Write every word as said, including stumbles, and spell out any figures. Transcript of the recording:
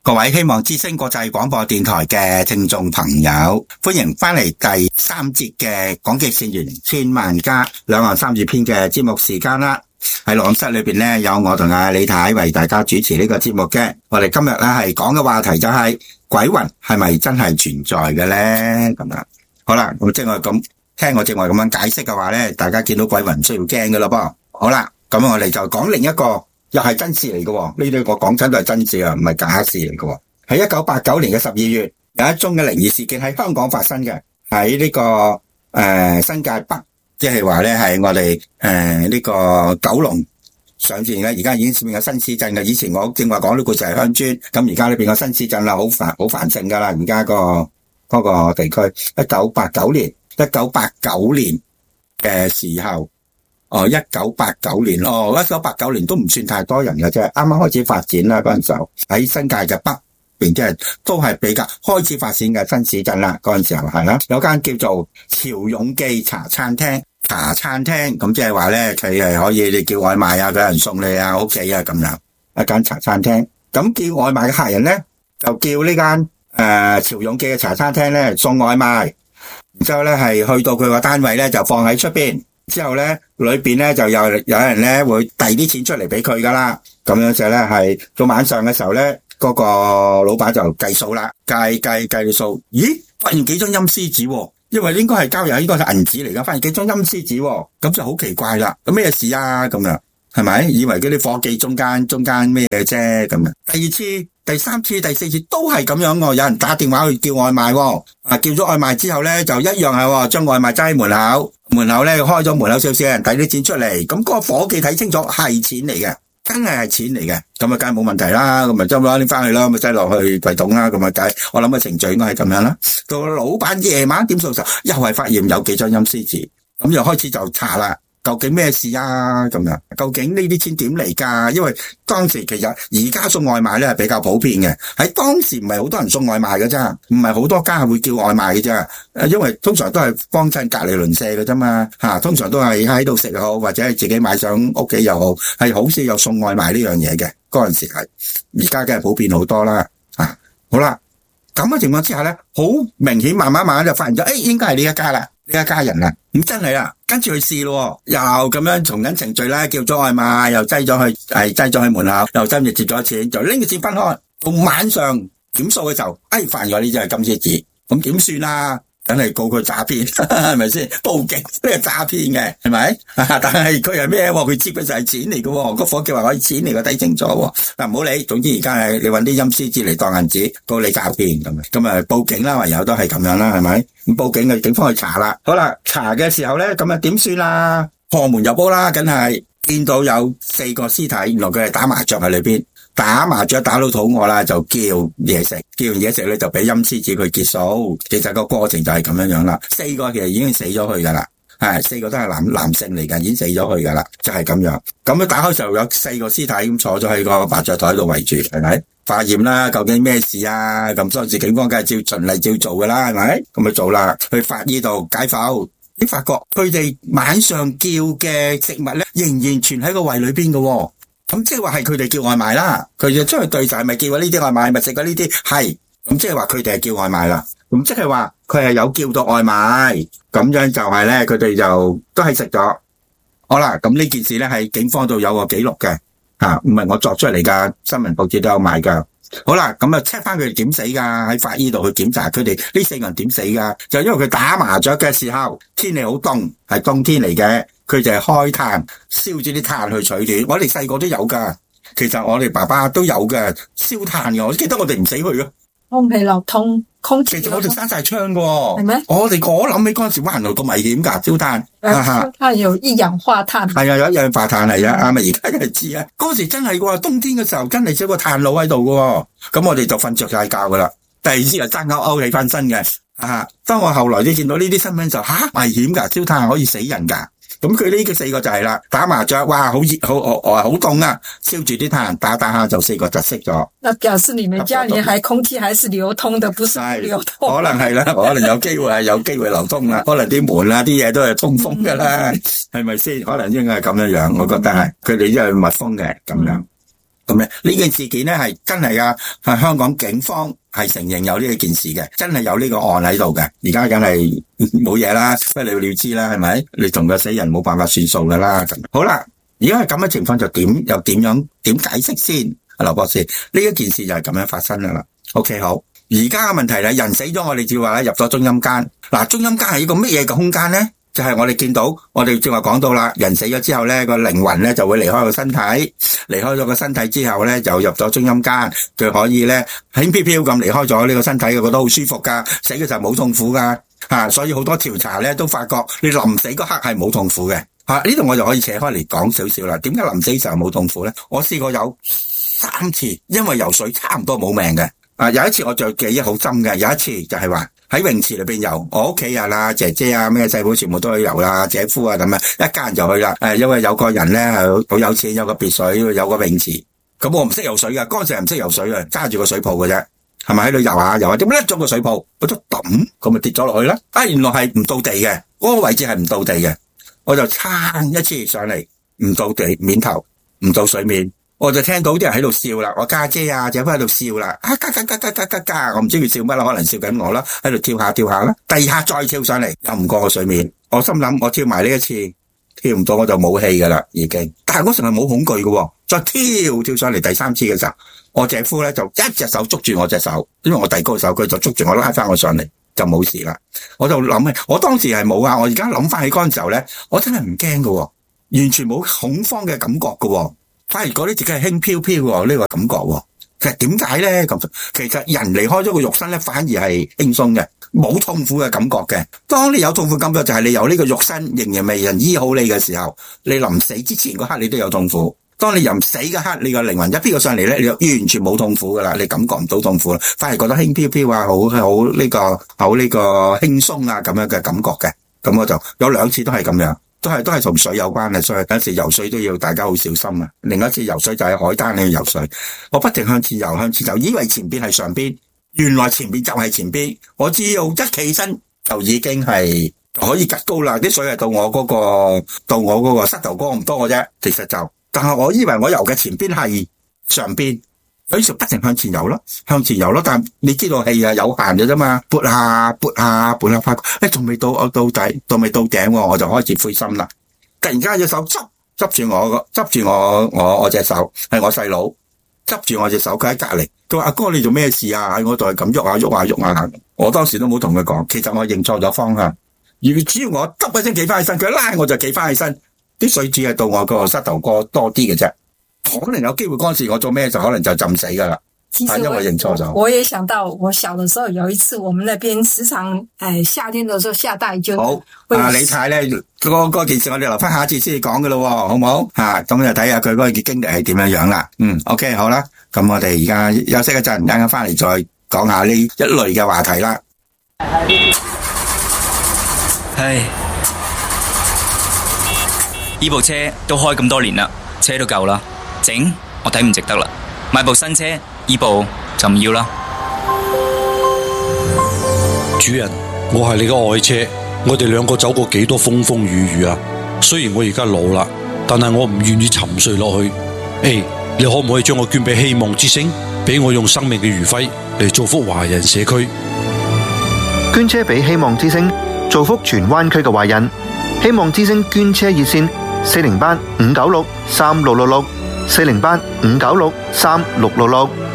各位希望之聲國際廣播電台嘅聽眾朋友，歡迎翻嚟第三節嘅廣極善緣千萬家兩岸三語篇嘅節目時間啦。喺錄音室裏邊咧，有我同阿李太為大家主持呢個節目嘅。我哋今日咧係講嘅話題就係鬼魂係咪真係存在嘅咧？咁樣好啦，咁即係我咁聽我正話咁樣解釋嘅話咧，大家見到鬼魂唔需要驚噶咯噃。好啦，咁我哋就講另一個。又係真事嚟嘅，呢啲我講真都係真事啊，唔係假事嚟嘅。喺一九八九年嘅十二月，有一宗嘅靈異事件喺香港發生嘅，喺呢、這個誒、呃、新界北，即係話咧係我哋誒呢個九龍上邊嘅，而家已經變咗新市鎮嘅。以前我正話講呢個就係鄉村，咁而家呢變咗新市鎮啦，好繁好繁盛噶啦。而家、那個嗰、那個地區，一九八九年，一九八九年嘅時候。哦，一九八九年哦，一九八九年都唔算太多人嘅啫，啱啱開始發展啦嗰陣時候，喺新界嘅北邊，即係都係比較開始發展嘅新市鎮啦。嗰陣時候係啦，有間叫做潮湧記茶餐廳，茶餐廳咁即係話咧，佢係可以你叫外賣啊，有人送你啊屋企啊咁樣一間茶餐廳。咁叫外賣嘅客人咧，就叫呢間誒潮湧記嘅茶餐廳咧送外賣，然之後咧係去到佢個單位咧就放喺出邊。之後咧，裏邊咧就有有人咧會遞啲錢出嚟俾佢噶啦，咁樣就咧係到晚上嘅時候咧，嗰個老闆就計數啦，計計計啲數，咦，發現幾張陰司紙，因為應該係交友，應該係銀紙嚟噶，發現幾張陰司紙，咁就好奇怪啦，咁咩事啊？咁樣係咪？以為嗰啲夥計中間中間咩啫？咁樣第二次、第三次、第四次都係咁樣喎，有人打電話去叫外賣，啊叫咗外賣之後咧就一樣係將外賣揸喺門口。門口咧開咗門口少少人遞啲錢出嚟，咁嗰個伙計睇清楚係錢嚟嘅，真係係錢嚟嘅，咁啊梗係冇問題啦，咁咪將攞拎翻去啦，咁咪擠落去櫃桶啦，咁啊計，我諗嘅程序應該係咁樣啦。到老闆夜晚點數時候，又係發現有幾張陰司紙，咁又開始就查啦。究竟咩事啊？咁樣，究竟呢啲錢點嚟噶？因為當時其實而家送外賣咧係比較普遍嘅，喺當時唔係好多人送外賣嘅啫，唔係好多家係會叫外賣嘅啫。誒，因為通常都係幫襯隔籬鄰舍嘅啫嘛，吓，通常都係喺度食好，或者係自己買上屋企又好，係好少有送外賣呢樣嘢嘅。嗰陣時係，而家梗係普遍好多啦。啊，好啦，咁嘅情況之下咧，好明顯，慢慢慢慢就發現咗，誒、哎，應該係呢一家啦。呢一家人啦，咁真係啦，跟住去試咯，又咁樣從緊程序啦，叫咗外賣，又擠咗去，係擠咗去門口，又真係接咗錢，就拎個錢分開。到晚上點數嘅時候，哎，發現咗呢隻係金絲紙，咁點算啊？梗係告佢詐騙，係咪先？報警都係詐騙嘅，係咪？但係佢係咩？佢接嘅就係錢嚟嘅，個伙計話可以錢嚟嘅，睇清楚。嗱，唔好理，總之而家係你搵啲陰司紙嚟當銀紙，告你詐騙咁，咁啊報警啦，唯有都係咁樣啦，係咪？咁報警嘅警方去查啦，好啦，查嘅時候咧，咁啊點算啊？破門入屋啦，梗係見到有四個屍體，原來佢係打麻雀喺裏邊。打麻雀打到肚餓啦，就叫嘢食，叫完嘢食咧就俾陰司紙佢結數。其實個過程就係咁樣樣啦。四個其實已經死咗去噶啦，係四個都係男男性嚟噶，已經死咗去噶啦，就係咁樣。咁佢打開時候有四個屍體咁坐咗喺個麻雀台度圍住，係咪？化驗啦，究竟咩事啊？咁當時警方梗係照循例照做噶啦，係咪？咁咪做啦，去法醫度解剖，你發覺佢哋晚上叫嘅食物咧，仍然存喺個胃裏邊噶。咁即係話係佢哋叫外賣啦，佢就出去對就係咪叫過呢啲外賣，咪食過呢啲，係咁即係話佢哋係叫外賣啦。咁即係話佢係有叫到外賣，咁樣就係咧，佢哋就都係食咗。好啦，咁呢件事咧喺警方度有個記錄嘅，吓唔係我作出嚟噶，新聞報紙都有賣噶。好啦，咁啊 check 翻佢哋點死噶，喺法醫度去檢查佢哋呢四個人點死噶，就因為佢打麻雀嘅時候天氣好凍，係冬天嚟嘅。佢就係開炭，燒住啲炭去取暖。我哋細個都有噶，其實我哋爸爸都有嘅，燒炭嘅。我記得我哋唔死去咯。 空氣流通，空氣其實我哋閂晒窗嘅。係咩？ 我哋我諗起嗰陣時，哇，原來咁危險噶，燒炭。 燒炭有一氧化碳。係啊，有一氧化碳嚟啊，啱啊，而家就知啊。嗰時真係嘅，冬天嘅時候真係燒個炭爐喺度嘅。咁我哋就瞓着晒覺噶啦。第二次就爭勾勾起翻身嘅。啊，當我後來先見到呢啲新聞就吓危險噶，燒炭可以死人噶。咁佢呢個四個就係啦，打麻雀，哇，好熱，好好好凍啊，燒住啲炭，打打下就四個窒息咗。 那表示你們家裏還空氣還是流通的，不是不流通。 可能係啦，可能有機會係有機會流通啦，可能啲門啊啲嘢都係通風噶啦，係咪先？可能應該係咁樣樣，我覺得係，佢哋都係密封嘅咁樣。 咁咧呢件事件咧係真係啊，係香港警方係承認有呢件事嘅，真係有呢個案喺度嘅。而家梗係冇嘢啦，不了了之啦，係咪？你同個死人冇辦法算數噶啦。咁好啦，而家係咁嘅情況就點又點樣點解釋先？阿劉博士，呢一件事就係咁樣發生噶啦。OK， 好。而家嘅問題咧，人死咗，我哋照話咧入咗中陰間。嗱，中陰間係一個乜嘢嘅空間咧？就係我哋見到，我哋正話講到啦，人死咗之後咧，個靈魂咧就會離開個身體，離開咗個身體之後咧，就入咗中陰間，佢可以咧輕飄飄咁離開咗呢個身體，覺得好舒服噶，死嘅時候冇痛苦噶，吓，所以好多調查咧都發覺，你臨死嗰刻係冇痛苦嘅，吓，呢度我就可以扯開嚟講少少啦。點解臨死嘅時候冇痛苦咧？我試過有三次，因為游水差唔多冇命嘅。啊，有一次我就記憶好深嘅，有一次就係話喺泳池裏邊游，我屋企人啊、姐姐啊、咩細佬全部都去游啦，姐夫啊咁啊，一家人就去啦。誒，因為有個人咧係好有錢，有個別墅，有個泳池。咁我唔識游水噶，嗰陣時唔識游水嘅，揸住個水泡嘅啫，係咪喺度游下游下？點解甩咗個水泡？我就抌，咁咪跌咗落去啦。啊，原來係唔到地嘅，嗰個位置係唔到地嘅，我就撐一次上嚟，唔到地面頭，唔到水面。我就聽到啲人喺度笑啦，我家姐啊、姐夫喺度笑啦，啊嘎嘎嘎嘎嘎嘎嘎，我唔知佢笑乜啦，可能笑緊我啦，喺度跳下跳下啦，第二下再跳上嚟，又唔過個水面，我心諗我跳埋呢一次，跳唔到我就冇氣噶啦，已經。但係嗰時係冇恐懼嘅，再跳跳上嚟第三次嘅時候，我姐夫咧就一隻手捉住我隻手，因為我遞高個手，佢就捉住我拉翻我上嚟，就冇事啦。我就諗起，我當時係冇啊，我而家諗翻起嗰陣時候咧，我真係唔驚嘅，完全冇恐慌嘅感覺嘅。反而嗰啲自己係輕飄飄喎，呢個感覺喎。其實點解咧？咁其實人離開咗個肉身咧，反而係輕鬆嘅，冇痛苦嘅感覺嘅。當你有痛苦感覺，就係你有呢個肉身仍然未人醫好你嘅時候，你臨死之前嗰刻你都有痛苦。當你臨死嗰刻，你個靈魂一飄咗上嚟咧，你就完全冇痛苦噶啦，你感覺唔到痛苦啦，反而覺得輕飄飄啊，好好呢個好呢個輕鬆啊咁樣嘅感覺嘅。咁我就有兩次都係咁樣。都係都係同水有關嘅，所以有時游水都要大家好小心啊。另一次游水就喺海灘去游水，我不停向前游向前游，以為前邊係上邊，原來前邊就係前邊。我只要一起身就已經係可以趌高啦，啲水係到我嗰個到我嗰個膝頭哥咁多嘅啫。其實就，但係我以為我游嘅前邊係上邊。於是不停向前游咯，向前游咯，但你知道氣啊有限嘅啫嘛，撥下撥下撥下，發覺誒仲未到我到底，到未到頂，我就開始灰心啦。突然間隻手執執住我個，執住我我我隻手，係我細佬執住我隻手，佢喺隔籬，佢話阿哥你做咩事啊？喺我度係咁喐下喐下喐下，我當時都冇同佢講，其實我認錯咗方向。如只要我得一聲企翻起身，佢拉我就企翻起身，啲水只係到我個膝頭哥多啲嘅啫。可能有機會嗰時我做咩就可能就浸死噶啦，但因為認錯咗。 我也想到我小的時候有一次，我們那邊時常誒夏天的時候下大雨就好。啊李太咧，嗰嗰件事我哋留翻下一次先至講噶咯，好唔好？吓，咁就睇下佢嗰個經歷係點樣樣啦。嗯 ，OK 好啦，咁我哋而家休息一陣，陣間翻嚟再講下呢一類嘅話題啦。 唉，呢部車都開咁多年啦，車都夠啦。整我睇唔值得啦，買部新車，依部就唔要啦。 主人，我係你嘅愛車，我哋兩個走過幾多風風雨雨啊！雖然我而家老啦，但係我唔願意沉睡落去。誒，你可唔可以將我捐俾希望之星，俾我用生命嘅餘暉嚟造福華人社區？ 捐車俾希望之星，造福荃灣區嘅華人。希望之星捐車熱線：四零八五九六三六六六。四零八五九六三六六六。